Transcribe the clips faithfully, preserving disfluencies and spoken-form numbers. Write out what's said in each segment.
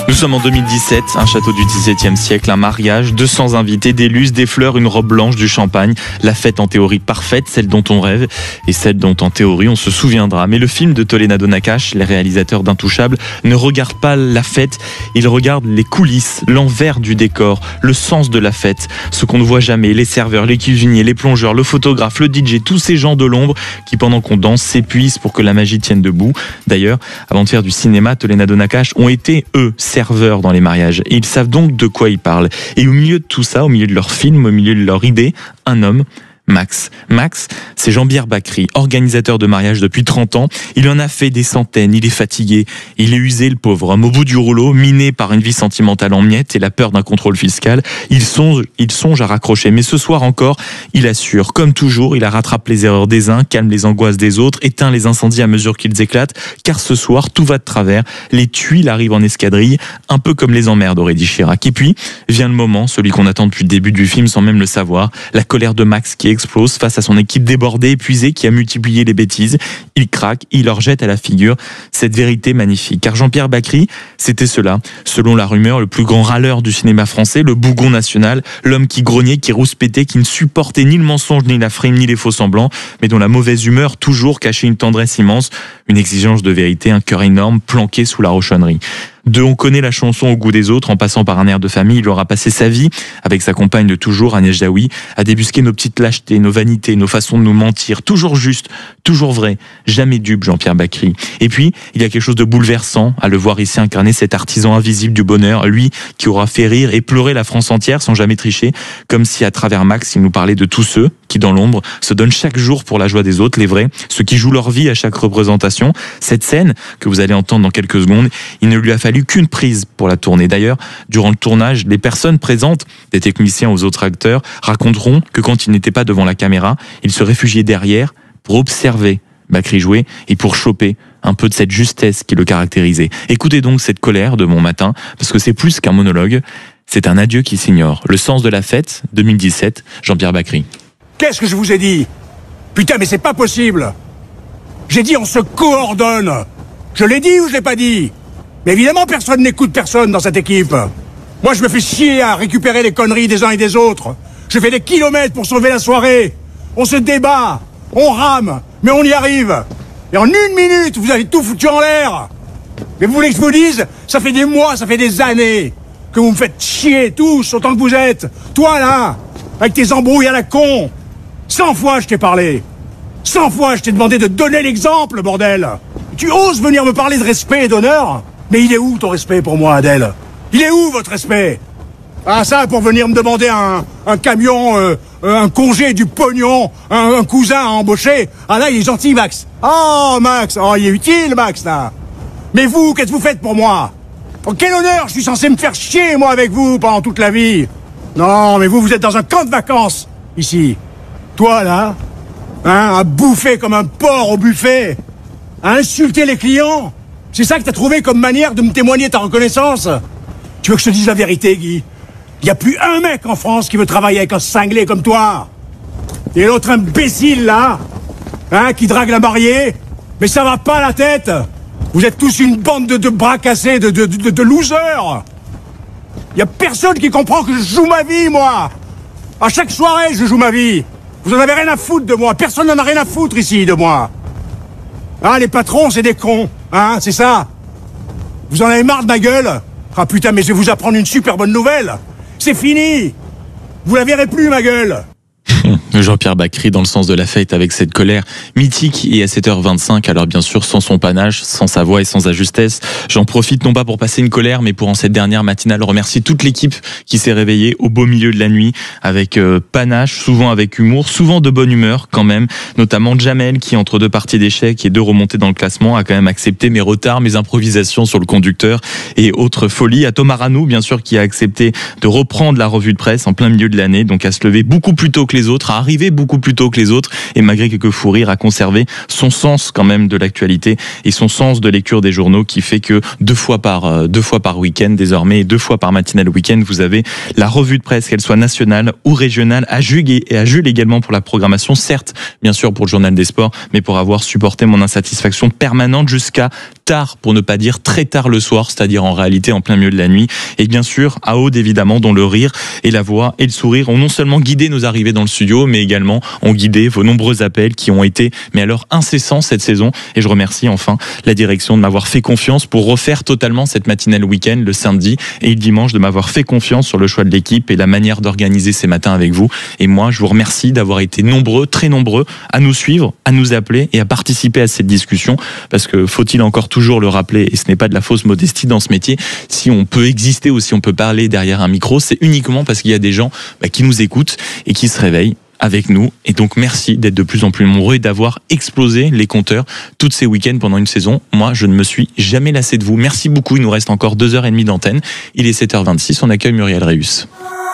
Nous sommes en deux mille dix-sept, un château du dix-septième siècle, un mariage, deux cents invités, des luces, des fleurs, une robe blanche, du champagne. La fête en théorie parfaite, celle dont on rêve et celle dont en théorie on se souviendra. Mais le film de Toledano Nakache, les réalisateurs d'Intouchables, ne regarde pas la fête, il regarde les coulisses, l'envers du décor, le sens de la fête, ce qu'on ne voit jamais, les serveurs, les cuisiniers, les plongeurs, le photographe, le D J, tous ces gens de l'ombre qui pendant qu'on danse s'épuisent pour que la magie tienne debout. D'ailleurs, avant de faire du cinéma, Toledano Nakache ont été, eux, serveurs dans les mariages. Et ils savent donc de quoi ils parlent. Et au milieu de tout ça, au milieu de leur film, au milieu de leur idée, un homme, Max. Max, c'est Jean-Pierre Bacry, organisateur de mariage depuis trente ans. Il en a fait des centaines, il est fatigué, il est usé le pauvre homme. Au bout du rouleau, miné par une vie sentimentale en miettes et la peur d'un contrôle fiscal, il songe, il songe à raccrocher. Mais ce soir encore, il assure. Comme toujours, il rattrape les erreurs des uns, calme les angoisses des autres, éteint les incendies à mesure qu'ils éclatent. Car ce soir, tout va de travers. Les tuiles arrivent en escadrille, un peu comme les emmerdes, aurait dit Chirac. Et puis, vient le moment, celui qu'on attend depuis le début du film sans même le savoir, la colère de Max qui explose face à son équipe débordée, épuisée, qui a multiplié les bêtises. Il craque, il leur jette à la figure cette vérité magnifique. Car Jean-Pierre Bacry, c'était cela, selon la rumeur, le plus grand râleur du cinéma français, le bougon national, l'homme qui grognait, qui rouspétait, qui ne supportait ni le mensonge, ni la frime, ni les faux semblants, mais dont la mauvaise humeur toujours cachait une tendresse immense, une exigence de vérité, un cœur énorme, planqué sous la rochonnerie. De On connaît la chanson au goût des autres, en passant par un air de famille, il aura passé sa vie, avec sa compagne de toujours, Agnès Jaoui, à débusquer nos petites lâchetés, nos vanités, nos façons de nous mentir, toujours juste, toujours vrai, jamais dupe Jean-Pierre Bacry. Et puis, il y a quelque chose de bouleversant à le voir ici incarner cet artisan invisible du bonheur, lui qui aura fait rire et pleurer la France entière sans jamais tricher, comme si à travers Max, il nous parlait de tous ceux qui, dans l'ombre, se donnent chaque jour pour la joie des autres, les vrais, ceux qui jouent leur vie à chaque représentation. Cette scène, que vous allez entendre dans quelques secondes, il ne lui a fallu qu'une prise pour la tourner. D'ailleurs, durant le tournage, les personnes présentes, des techniciens aux autres acteurs, raconteront que quand il n'était pas devant la caméra, il se réfugiait derrière pour observer Bacry jouer et pour choper un peu de cette justesse qui le caractérisait. Écoutez donc cette colère de Bon Matin, parce que c'est plus qu'un monologue, c'est un adieu qui s'ignore. Le sens de la fête, deux mille dix-sept, Jean-Pierre Bacry. Qu'est-ce que je vous ai dit? Putain, mais c'est pas possible! J'ai dit on se coordonne! Je l'ai dit ou je l'ai pas dit? Mais évidemment, personne n'écoute personne dans cette équipe. Moi, je me fais chier à récupérer les conneries des uns et des autres. Je fais des kilomètres pour sauver la soirée. On se débat, on rame, mais on y arrive. Et en une minute, vous avez tout foutu en l'air. Mais vous voulez que je vous dise? Ça fait des mois, ça fait des années que vous me faites chier tous, autant que vous êtes. Toi, là, avec tes embrouilles à la con. Cent fois, je t'ai parlé. Cent fois, je t'ai demandé de donner l'exemple, bordel. Tu oses venir me parler de respect et d'honneur? Mais il est où ton respect pour moi, Adèle? Il est où votre respect? Ah ça, pour venir me demander un, un camion, euh, un congé, du pognon, un, un cousin à embaucher. Ah là, il est gentil, Max. Oh, Max, oh, il est utile, Max, là. Mais vous, qu'est-ce que vous faites pour moi? Oh, quel honneur, je suis censé me faire chier, moi, avec vous, pendant toute la vie. Non, mais vous, vous êtes dans un camp de vacances, ici. Toi, là, hein, à bouffer comme un porc au buffet, à insulter les clients. C'est ça que t'as trouvé comme manière de me témoigner ta reconnaissance? Tu veux que je te dise la vérité, Guy? Il n'y a plus un mec en France qui veut travailler avec un cinglé comme toi. Et l'autre imbécile, là, hein, qui drague la mariée. Mais ça va pas la tête. Vous êtes tous une bande de, de bras cassés, de, de, de, de losers. Il n'y a personne qui comprend que je joue ma vie, moi. À chaque soirée, je joue ma vie. Vous en avez rien à foutre de moi. Personne n'en a rien à foutre ici de moi. Ah, les patrons, c'est des cons. Hein, c'est ça. Vous en avez marre de ma gueule? Ah putain, mais je vais vous apprendre une super bonne nouvelle. C'est fini. Vous la verrez plus, ma gueule. Jean-Pierre Bacry dans le sens de la fête avec cette colère mythique et à sept heures vingt-cinq, alors bien sûr sans son panache, sans sa voix et sans sa justesse. J'en profite non pas pour passer une colère mais pour en cette dernière matinale remercier toute l'équipe qui s'est réveillée au beau milieu de la nuit avec euh, panache, souvent avec humour, souvent de bonne humeur quand même, notamment Jamel qui entre deux parties d'échecs et deux remontées dans le classement a quand même accepté mes retards, mes improvisations sur le conducteur et autres folies. À Thomas Ranou bien sûr qui a accepté de reprendre la revue de presse en plein milieu de l'année, donc à se lever beaucoup plus tôt que les autres, à arriver beaucoup plus tôt que les autres et malgré quelques fous rires à conserver son sens quand même de l'actualité et son sens de lecture des journaux qui fait que deux fois par euh, deux fois par week-end désormais, deux fois par matinale week-end, vous avez la revue de presse, qu'elle soit nationale ou régionale, à Jules et à Jules également pour la programmation, certes bien sûr pour le journal des sports, mais pour avoir supporté mon insatisfaction permanente jusqu'à tard, pour ne pas dire très tard le soir, c'est-à-dire en réalité en plein milieu de la nuit. Et bien sûr, à Aude évidemment, dont le rire et la voix et le sourire ont non seulement guidé nos arrivées dans le studio, mais également ont guidé vos nombreux appels qui ont été, mais alors incessants cette saison. Et je remercie enfin la direction de m'avoir fait confiance pour refaire totalement cette matinale week-end le samedi et le dimanche, de m'avoir fait confiance sur le choix de l'équipe et la manière d'organiser ces matins avec vous. Et moi, je vous remercie d'avoir été nombreux, très nombreux, à nous suivre, à nous appeler et à participer à cette discussion. Parce que faut-il encore toujours le rappeler, et ce n'est pas de la fausse modestie dans ce métier, si on peut exister ou si on peut parler derrière un micro, c'est uniquement parce qu'il y a des gens bah, qui nous écoutent et qui se réveillent avec nous. Et donc merci d'être de plus en plus nombreux et d'avoir explosé les compteurs toutes ces week-ends pendant une saison. Moi, je ne me suis jamais lassé de vous. Merci beaucoup. Il nous reste encore deux heures trente d'antenne. Il est sept heures vingt-six. On accueille Muriel Réus.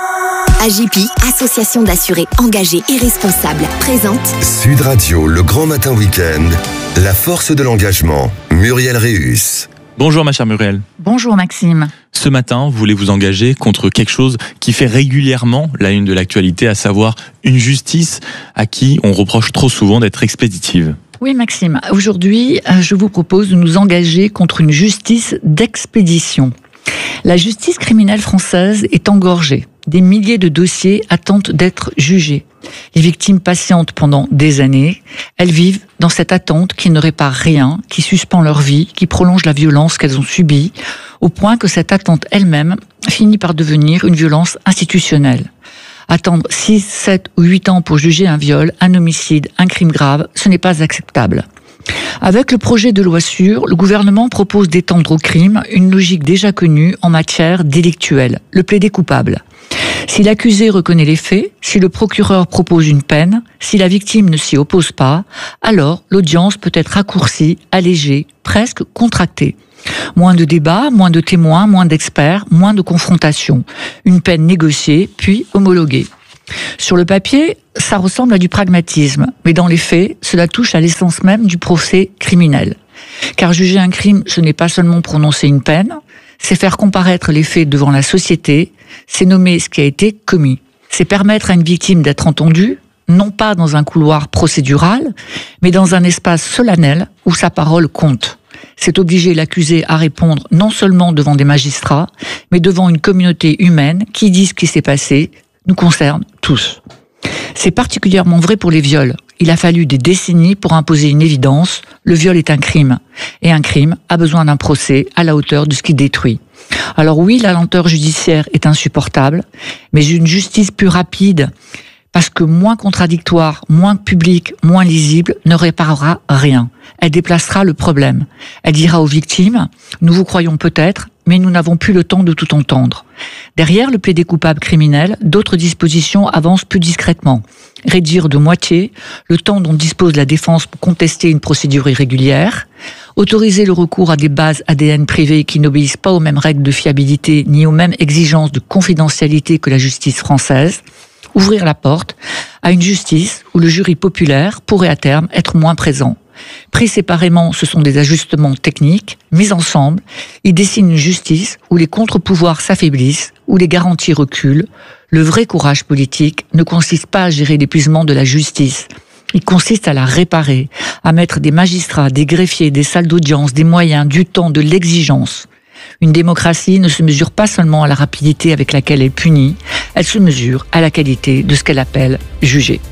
A J P, association d'assurés engagés et responsables, présente Sud Radio, le grand matin week-end, la force de l'engagement. Muriel Réus. Bonjour ma chère Muriel. Bonjour Maxime. Ce matin, vous voulez vous engager contre quelque chose qui fait régulièrement la une de l'actualité, à savoir une justice à qui on reproche trop souvent d'être expéditive. Oui Maxime, aujourd'hui je vous propose de nous engager contre une justice d'expédition. La justice criminelle française est engorgée. Des milliers de dossiers attendent d'être jugés. Les victimes patientent pendant des années. Elles vivent dans cette attente qui ne répare rien, qui suspend leur vie, qui prolonge la violence qu'elles ont subie, au point que cette attente elle-même finit par devenir une violence institutionnelle. Attendre six, sept ou huit ans pour juger un viol, un homicide, un crime grave, ce n'est pas acceptable. Avec le projet de loi sûre, le gouvernement propose d'étendre au crime une logique déjà connue en matière délictuelle, le plaider coupable. Si l'accusé reconnaît les faits, si le procureur propose une peine, si la victime ne s'y oppose pas, alors l'audience peut être raccourcie, allégée, presque contractée. Moins de débats, moins de témoins, moins d'experts, moins de confrontations. Une peine négociée, puis homologuée. Sur le papier, ça ressemble à du pragmatisme, mais dans les faits, cela touche à l'essence même du procès criminel. Car juger un crime, ce n'est pas seulement prononcer une peine, c'est faire comparaître les faits devant la société, c'est nommer ce qui a été commis. C'est permettre à une victime d'être entendue, non pas dans un couloir procédural, mais dans un espace solennel où sa parole compte. C'est obliger l'accusé à répondre non seulement devant des magistrats, mais devant une communauté humaine qui dit ce qui s'est passé, nous concerne tous. C'est particulièrement vrai pour les viols. Il a fallu des décennies pour imposer une évidence, le viol est un crime. Et un crime a besoin d'un procès à la hauteur de ce qu'il détruit. Alors oui, la lenteur judiciaire est insupportable, mais une justice plus rapide, parce que moins contradictoire, moins publique, moins lisible, ne réparera rien. Elle déplacera le problème. Elle dira aux victimes, nous vous croyons peut-être, mais nous n'avons plus le temps de tout entendre. Derrière le plaider coupable criminel, d'autres dispositions avancent plus discrètement. Réduire de moitié le temps dont dispose la défense pour contester une procédure irrégulière, autoriser le recours à des bases A D N privées qui n'obéissent pas aux mêmes règles de fiabilité ni aux mêmes exigences de confidentialité que la justice française, ouvrir la porte à une justice où le jury populaire pourrait à terme être moins présent. Pris séparément, ce sont des ajustements techniques. Mis ensemble, ils dessinent une justice où les contre-pouvoirs s'affaiblissent, où les garanties reculent. Le vrai courage politique ne consiste pas à gérer l'épuisement de la justice. Il consiste à la réparer, à mettre des magistrats, des greffiers, des salles d'audience, des moyens, du temps, de l'exigence. Une démocratie ne se mesure pas seulement à la rapidité avec laquelle elle punit, elle se mesure à la qualité de ce qu'elle appelle juger.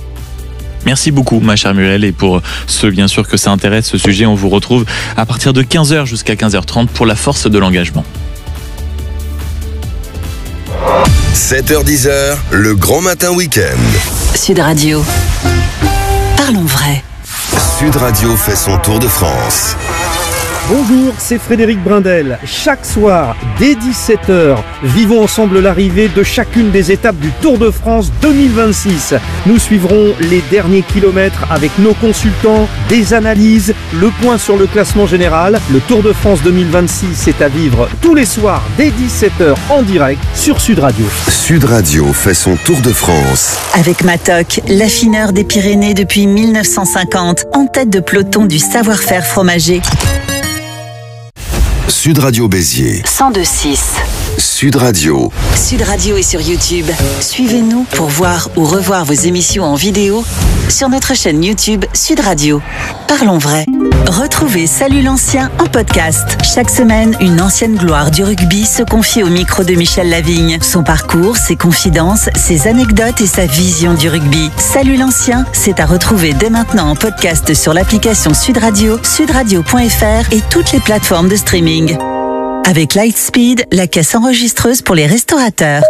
Merci beaucoup ma chère Muriel, et pour ceux bien sûr que ça intéresse ce sujet, on vous retrouve à partir de quinze heures jusqu'à quinze heures trente pour la force de l'engagement. sept heures dix, le grand matin week-end. Sud Radio. Parlons vrai. Sud Radio fait son tour de France. Bonjour, c'est Frédéric Brindel. Chaque soir, dès dix-sept heures, vivons ensemble l'arrivée de chacune des étapes du Tour de France deux mille vingt-six. Nous suivrons les derniers kilomètres avec nos consultants, des analyses, le point sur le classement général. Le Tour de France deux mille vingt-six est à vivre tous les soirs dès dix-sept heures en direct sur Sud Radio. Sud Radio fait son Tour de France. Avec Matok, l'affineur des Pyrénées depuis mille neuf cent cinquante, en tête de peloton du savoir-faire fromager. Sud Radio Béziers. cent deux virgule six. Sud Radio. Sud Radio est sur YouTube. Suivez-nous pour voir ou revoir vos émissions en vidéo sur notre chaîne YouTube Sud Radio. Parlons vrai. Retrouvez Salut l'ancien en podcast. Chaque semaine, une ancienne gloire du rugby se confie au micro de Michel Lavigne. Son parcours, ses confidences, ses anecdotes et sa vision du rugby. Salut l'ancien, c'est à retrouver dès maintenant en podcast sur l'application Sud Radio, sudradio point f r et toutes les plateformes de streaming. Avec Lightspeed, la caisse enregistreuse pour les restaurateurs.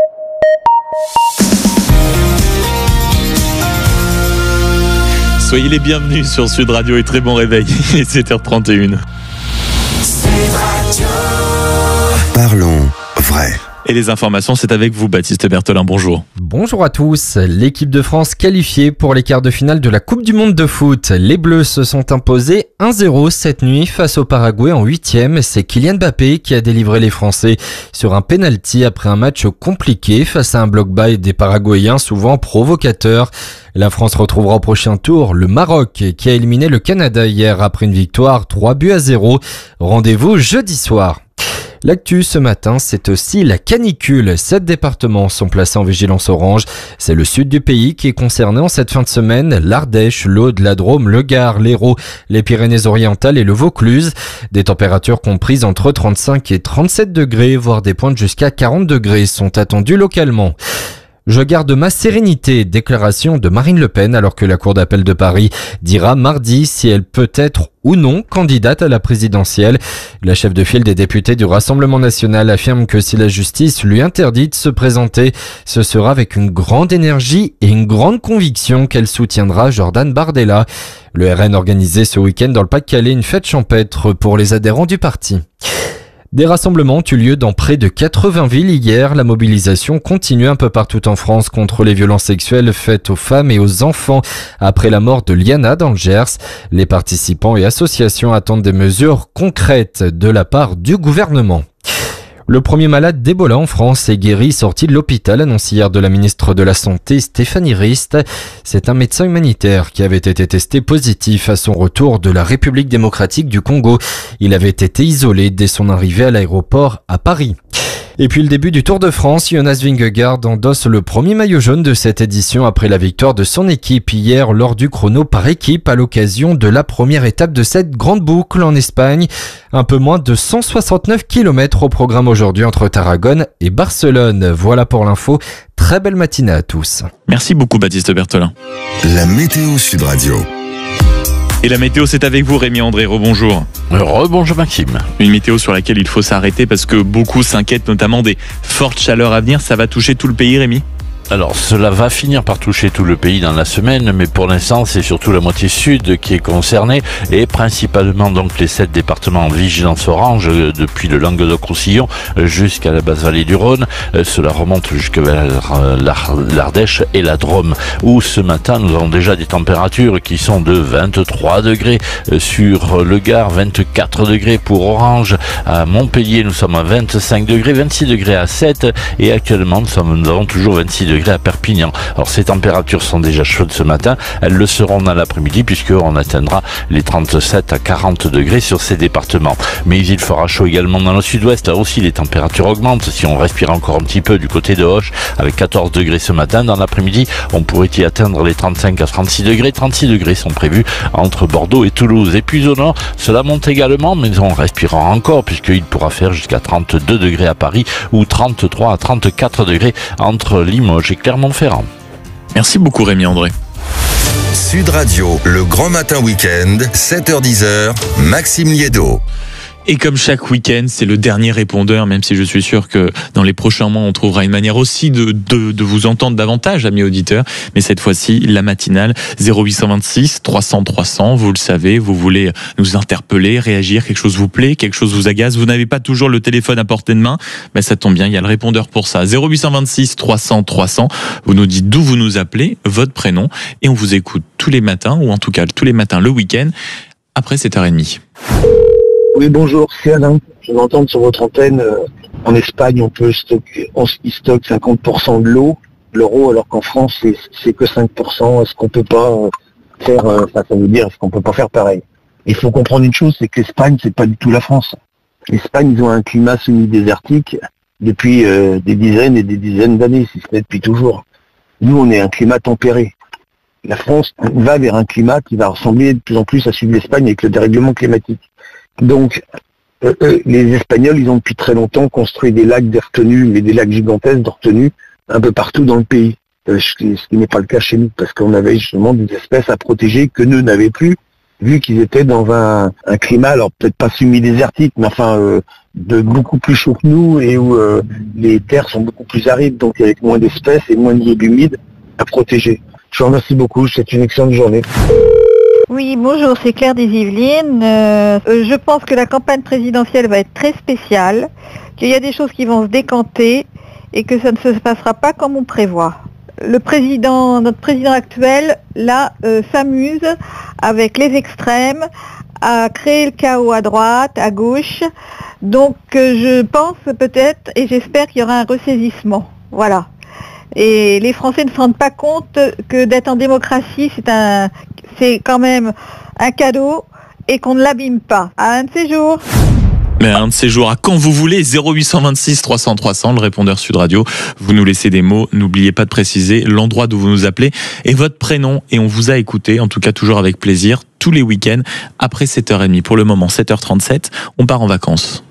Soyez les bienvenus sur Sud Radio et très bon réveil. Il est sept heures trente et une. Parlons vrai. Et les informations, c'est avec vous, Baptiste Berthelin. Bonjour. Bonjour à tous. L'équipe de France qualifiée pour les quarts de finale de la Coupe du Monde de foot. Les Bleus se sont imposés un zéro cette nuit face au Paraguay en huitième. C'est Kylian Mbappé qui a délivré les Français sur un penalty après un match compliqué face à un bloc bas et des Paraguayens souvent provocateurs. La France retrouvera au prochain tour le Maroc qui a éliminé le Canada hier après une victoire trois buts à zéro. Rendez-vous jeudi soir. L'actu ce matin, c'est aussi la canicule. Sept départements sont placés en vigilance orange. C'est le sud du pays qui est concerné en cette fin de semaine. L'Ardèche, l'Aude, la Drôme, le Gard, l'Hérault, les Pyrénées-Orientales et le Vaucluse. Des températures comprises entre trente-cinq et trente-sept degrés, voire des pointes jusqu'à quarante degrés sont attendues localement. Je garde ma sérénité, déclaration de Marine Le Pen alors que la Cour d'appel de Paris dira mardi si elle peut être ou non candidate à la présidentielle. La chef de file des députés du Rassemblement national affirme que si la justice lui interdit de se présenter, ce sera avec une grande énergie et une grande conviction qu'elle soutiendra Jordan Bardella. Le R N organisait ce week-end dans le Pas-de-Calais une fête champêtre pour les adhérents du parti. Des rassemblements ont eu lieu dans près de quatre-vingts villes hier. La mobilisation continue un peu partout en France contre les violences sexuelles faites aux femmes et aux enfants après la mort de Liana dans le Gers. Les participants et associations attendent des mesures concrètes de la part du gouvernement. Le premier malade d'Ebola en France est guéri, sorti de l'hôpital, annonce hier de la ministre de la Santé Stéphanie Rist. C'est un médecin humanitaire qui avait été testé positif à son retour de la République démocratique du Congo. Il avait été isolé dès son arrivée à l'aéroport à Paris. Et puis le début du Tour de France, Jonas Vingegaard endosse le premier maillot jaune de cette édition après la victoire de son équipe hier lors du chrono par équipe à l'occasion de la première étape de cette grande boucle en Espagne. Un peu moins de cent soixante-neuf kilomètres au programme aujourd'hui entre Tarragone et Barcelone. Voilà pour l'info. Très belle matinée à tous. Merci beaucoup, Baptiste Berthelin. La météo Sud Radio. Et la météo, c'est avec vous, Rémi André. Rebonjour. Rebonjour Maxime. Une météo sur laquelle il faut s'arrêter parce que beaucoup s'inquiètent notamment des fortes chaleurs à venir. Ça va toucher tout le pays, Rémi ? Alors, cela va finir par toucher tout le pays dans la semaine, mais pour l'instant, c'est surtout la moitié sud qui est concernée et principalement donc les sept départements en vigilance orange depuis le Languedoc-Roussillon jusqu'à la basse vallée du Rhône. Cela remonte jusqu'à l'Ardèche et la Drôme, où ce matin, nous avons déjà des températures qui sont de vingt-trois degrés sur le Gard, vingt-quatre degrés pour Orange. À Montpellier, nous sommes à vingt-cinq degrés, vingt-six degrés à Sète et actuellement, nous, sommes, nous avons toujours vingt-six degrés à Perpignan. Alors ces températures sont déjà chaudes ce matin, elles le seront dans l'après-midi puisqu'on atteindra les trente-sept à quarante degrés sur ces départements. Mais il fera chaud également dans le sud-ouest, là aussi les températures augmentent si on respire encore un petit peu du côté de Auch avec quatorze degrés ce matin. Dans l'après-midi, on pourrait y atteindre les trente-cinq à trente-six degrés. trente-six degrés sont prévus entre Bordeaux et Toulouse. Et puis au nord, cela monte également, mais on respirera encore puisqu'il pourra faire jusqu'à trente-deux degrés à Paris ou trente-trois à trente-quatre degrés entre Limoges et Clermont-Ferrand. Merci beaucoup, Rémi André. Sud Radio, le grand matin week-end, sept heures dix, Maxime Liédo. Et comme chaque week-end, c'est le dernier répondeur, même si je suis sûr que dans les prochains mois, on trouvera une manière aussi de, de, de vous entendre davantage, amis auditeurs. Mais cette fois-ci, la matinale, zéro huit cent vingt-six trois cents trois cents, vous le savez, vous voulez nous interpeller, réagir, quelque chose vous plaît, quelque chose vous agace, vous n'avez pas toujours le téléphone à portée de main, ben ça tombe bien, il y a le répondeur pour ça. zéro huit cent vingt-six trois cents trois cents, vous nous dites d'où vous nous appelez, votre prénom, et on vous écoute tous les matins, ou en tout cas tous les matins le week-end, après sept heures trente. Oui, bonjour, c'est Alain. Je vais entendre sur votre antenne, euh, en Espagne, on peut stocker, on stocke cinquante pour cent de l'eau, l'euro, alors qu'en France, c'est, c'est que cinq pour cent. Est-ce qu'on peut pas euh, faire, euh, ça, ça veut dire, est-ce qu'on peut pas faire pareil? Il faut comprendre une chose, c'est que l'Espagne, c'est pas du tout la France. L'Espagne, ils ont un climat semi-désertique, depuis euh, des dizaines et des dizaines d'années, si ce n'est depuis toujours. Nous, on est un climat tempéré. La France va vers un climat qui va ressembler de plus en plus à celui de l'Espagne avec le dérèglement climatique. Donc, euh, euh, les Espagnols, ils ont depuis très longtemps construit des lacs de retenue, mais des lacs gigantesques de retenue un peu partout dans le pays. Euh, ce qui, ce qui n'est pas le cas chez nous, parce qu'on avait justement des espèces à protéger que nous n'avions plus, vu qu'ils étaient dans un, un climat, alors peut-être pas semi-désertique, mais enfin euh, de beaucoup plus chaud que nous, et où euh, les terres sont beaucoup plus arides, donc avec moins d'espèces et moins de milieux humides à protéger. Je vous remercie beaucoup, c'est une excellente journée. Oui, bonjour, c'est Claire des Yvelines. Euh, je pense que la campagne présidentielle va être très spéciale, qu'il y a des choses qui vont se décanter et que ça ne se passera pas comme on prévoit. Le président, notre président actuel, là, euh, s'amuse avec les extrêmes à créer le chaos à droite, à gauche. Donc, euh, je pense peut-être et j'espère qu'il y aura un ressaisissement. Voilà. Et les Français ne se rendent pas compte que d'être en démocratie, c'est un, c'est quand même un cadeau et qu'on ne l'abîme pas. À un de ces jours. Mais un de ces jours, à quand vous voulez, zéro huit cent vingt-six trois cents trois cents, le répondeur Sud Radio. Vous nous laissez des mots, n'oubliez pas de préciser l'endroit d'où vous nous appelez et votre prénom. Et on vous a écouté, en tout cas toujours avec plaisir, tous les week-ends, après sept heures trente. Pour le moment, sept heures trente-sept, on part en vacances.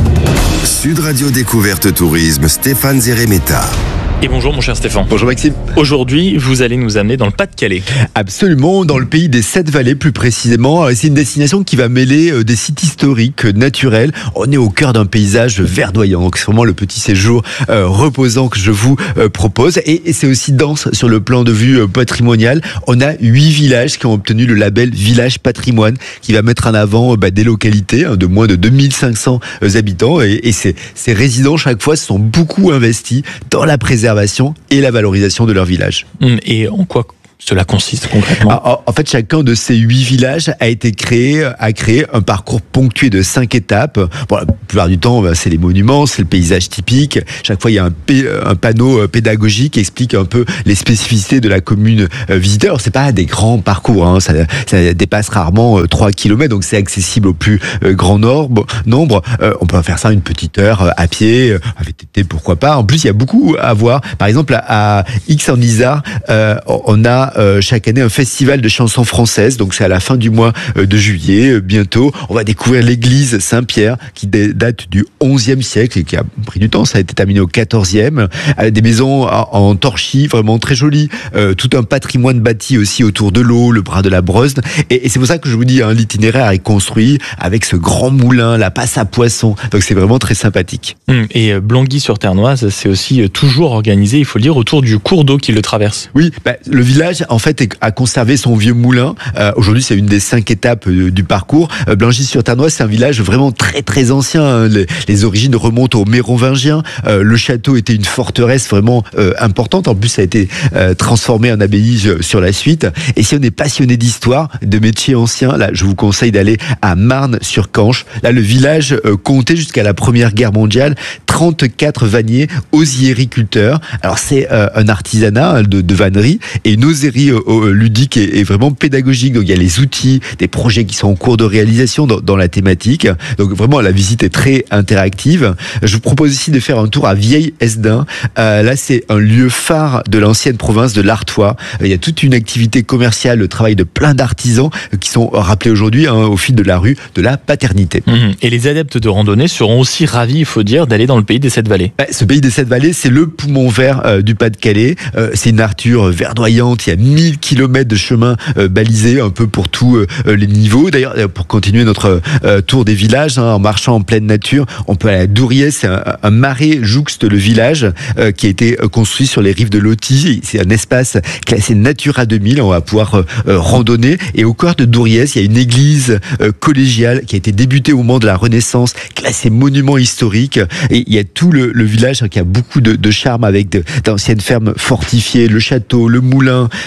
Sud Radio Découverte Tourisme, Stéphane Zeremeta. Et bonjour mon cher Stéphane. Bonjour Maxime. Aujourd'hui, vous allez nous amener dans le Pas-de-Calais. Absolument, dans le pays des Sept Vallées plus précisément. C'est une destination qui va mêler des sites historiques, naturels. On est au cœur d'un paysage verdoyant. Donc c'est vraiment le petit séjour euh, reposant que je vous euh, propose. Et, et c'est aussi dense sur le plan de vue euh, patrimonial. On a huit villages qui ont obtenu le label Village Patrimoine, qui va mettre en avant euh, bah, des localités hein, de moins de deux mille cinq cents euh, habitants. Et, et ces, ces résidents, chaque fois, se sont beaucoup investis dans la préservation et la valorisation de leur village. Et en quoi cela consiste concrètement ? En fait, chacun de ces huit villages a été créé, a créé un parcours ponctué de cinq étapes. Bon, la plupart du temps, c'est les monuments, c'est le paysage typique. Chaque fois, il y a un, p- un panneau pédagogique qui explique un peu les spécificités de la commune visitée. Alors, c'est pas des grands parcours, hein. ça, ça dépasse rarement trois kilomètres, donc c'est accessible au plus grand nombre. nombre. Euh, on peut faire ça une petite heure à pied, à V T T, pourquoi pas. En plus, il y a beaucoup à voir. Par exemple, à, à X-en-Isard, euh, on a Euh, chaque année un festival de chansons françaises, donc c'est à la fin du mois euh, de juillet, euh, bientôt. On va découvrir l'église Saint-Pierre qui d- date du onzième siècle et qui a pris du temps, ça a été terminé au quatorzième. Euh, des maisons en, en torchis, vraiment très jolies, euh, tout un patrimoine bâti aussi autour de l'eau, le bras de la Breusne. Et, et c'est pour ça que je vous dis, hein, l'itinéraire est construit avec ce grand moulin, la passe à poissons, donc c'est vraiment très sympathique. Et Blangy-sur-Ternoise, c'est aussi toujours organisé, il faut le dire, autour du cours d'eau qui le traverse. Oui, bah, le village en fait a conservé son vieux moulin. Euh, aujourd'hui, c'est une des cinq étapes euh, du parcours. Euh, Blangy-sur-Ternoise, c'est un village vraiment très très ancien. Hein. Les, les origines remontent aux Mérovingiens. Euh, le château était une forteresse vraiment euh, importante. En plus, ça a été euh, transformé en abbaye sur la suite. Et si on est passionné d'histoire, de métiers anciens, là, je vous conseille d'aller à Marne-sur-Canche. Là, le village euh, comptait jusqu'à la Première Guerre mondiale trente-quatre vanniers osiericulteurs. Alors, c'est euh, un artisanat de, de vannerie et une oserie ludique et, et vraiment pédagogique. Donc il y a les outils, des projets qui sont en cours de réalisation dans, dans la thématique. Donc vraiment la visite est très interactive. Je vous propose ici de faire un tour à Vieille-Hesdin. Euh, là c'est un lieu phare de l'ancienne province de l'Artois. Il y a toute une activité commerciale, le travail de plein d'artisans qui sont rappelés aujourd'hui hein, au fil de la rue de la Paternité. Mmh. Et les adeptes de randonnée seront aussi ravis, il faut dire, d'aller dans le pays des Sept Vallées. Bah, ce pays des Sept Vallées, c'est le poumon vert euh, du Pas-de-Calais. Euh, c'est une nature verdoyante. Il y a mille kilomètres de chemin euh, balisés un peu pour tous euh, les niveaux. D'ailleurs, pour continuer notre euh, tour des villages, hein, en marchant en pleine nature, on peut aller à Douriez. C'est un, un marais jouxte le village euh, qui a été construit sur les rives de l'Authie. C'est un espace classé Natura deux mille. On va pouvoir euh, randonner. Et au cœur de Douriez, il y a une église euh, collégiale qui a été débutée au moment de la Renaissance, classée monument historique. Et il y a tout le, le village hein, qui a beaucoup de, de charme avec de, d'anciennes fermes fortifiées, le château, le moulin,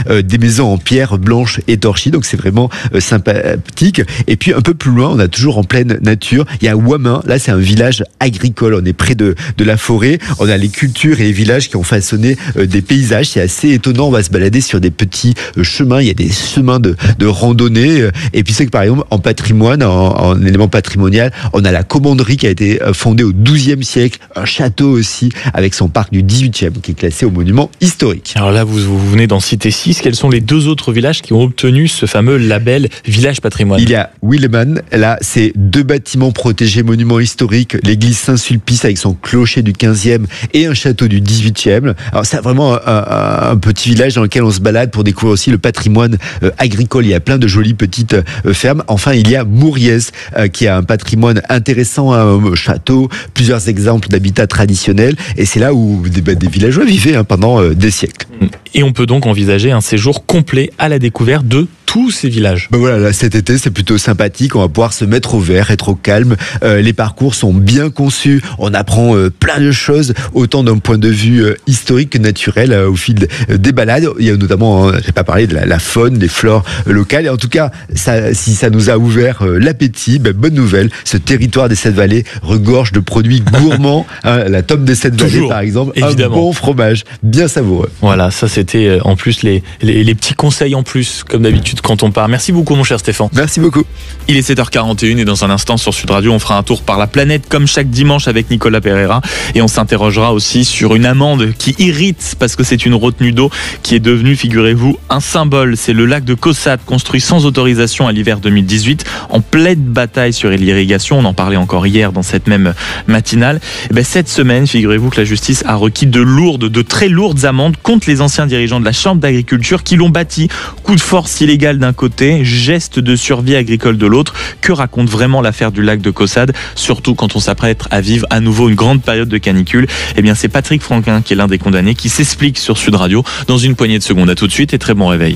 euh, des maisons en pierre blanche étorchie, donc c'est vraiment euh, sympathique. Et puis un peu plus loin, on a toujours en pleine nature, il y a Ouamin, là c'est un village agricole, on est près de, de la forêt, on a les cultures et les villages qui ont façonné euh, des paysages, c'est assez étonnant, on va se balader sur des petits euh, chemins, il y a des chemins de, de randonnée, euh, et puis c'est que par exemple en patrimoine, en, en élément patrimonial, on a la commanderie qui a été fondée au douzième siècle, un château aussi, avec son parc du dix-huitième, qui est classé au monument historique. Alors là, vous, vous venez d'en citer six. Quels sont les deux autres villages qui ont obtenu ce fameux label Village Patrimoine? Il y a Willeman, là, c'est deux bâtiments protégés monuments historiques, l'église Saint-Sulpice avec son clocher du quinzième et un château du dix-huitième. Alors c'est vraiment un, un, un petit village dans lequel on se balade pour découvrir aussi le patrimoine euh, agricole. Il y a plein de jolies petites euh, fermes. Enfin, il y a Mouriez, euh, qui a un patrimoine intéressant, un château, plusieurs exemples d'habitat traditionnel, et c'est là où des, bah, des villageois vivaient hein, pendant euh, des siècles. Et on peut donc envisager un séjour complet à la découverte de tous ces villages. Ben voilà, là, cet été, c'est plutôt sympathique. On va pouvoir se mettre au vert, être au calme. Euh, les parcours sont bien conçus. On apprend euh, plein de choses, autant d'un point de vue euh, historique que naturel euh, au fil de, euh, des balades. Il y a notamment, hein, j'ai pas parlé de la, la faune, des flores euh, locales. Et en tout cas, ça, si ça nous a ouvert euh, l'appétit, ben, bonne nouvelle. Ce territoire des Sept Vallées regorge de produits gourmands. Hein, la tome des Sept Vallées, par exemple, évidemment. Un bon fromage, bien savoureux. Voilà, ça c'était euh, en plus les, les, les petits conseils en plus, comme d'habitude quand on part. Merci beaucoup mon cher Stéphane. Merci beaucoup. Il est sept heures quarante et une et dans un instant sur Sud Radio, on fera un tour par la planète comme chaque dimanche avec Nicolas Pereira et on s'interrogera aussi sur une amende qui irrite parce que c'est une retenue d'eau qui est devenue, figurez-vous, un symbole. C'est le lac de Caussade, construit sans autorisation à l'hiver deux mille dix-huit, en pleine bataille sur l'irrigation. On en parlait encore hier dans cette même matinale. Et ben, cette semaine, figurez-vous que la justice a requis de lourdes, de très lourdes amendes contre les anciens dirigeants de la Chambre d'agriculture qui l'ont bâti. Coup de force illégale d'un côté, geste de survie agricole de l'autre. Que raconte vraiment l'affaire du lac de Caussade, surtout quand on s'apprête à vivre à nouveau une grande période de canicule? Eh bien, c'est Patrick Franquin qui est l'un des condamnés qui s'explique sur Sud Radio dans une poignée de secondes. À tout de suite et très bon réveil.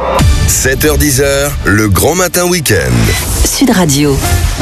sept heures dix, le grand matin week-end. Sud Radio.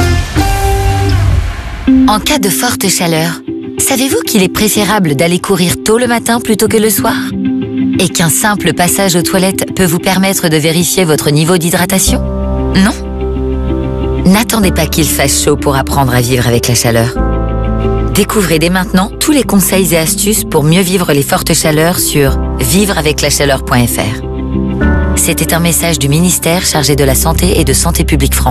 En cas de forte chaleur, savez-vous qu'il est préférable d'aller courir tôt le matin plutôt que le soir ? Et qu'un simple passage aux toilettes peut vous permettre de vérifier votre niveau d'hydratation ? Non ? N'attendez pas qu'il fasse chaud pour apprendre à vivre avec la chaleur. Découvrez dès maintenant tous les conseils et astuces pour mieux vivre les fortes chaleurs sur vivre avec la chaleur point f r. C'était un message du ministère chargé de la Santé et de Santé publique France.